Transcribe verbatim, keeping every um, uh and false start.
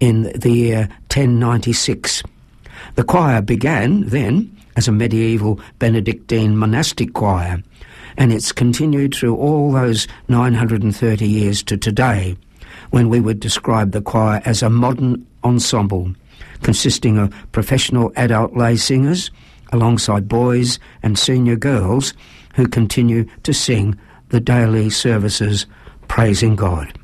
in the year ten ninety-six. The choir began then as a medieval Benedictine monastic choir, and it's continued through all those nine hundred thirty years to today, when we would describe the choir as a modern ensemble consisting of professional adult lay singers alongside boys and senior girls who continue to sing the daily services praising God.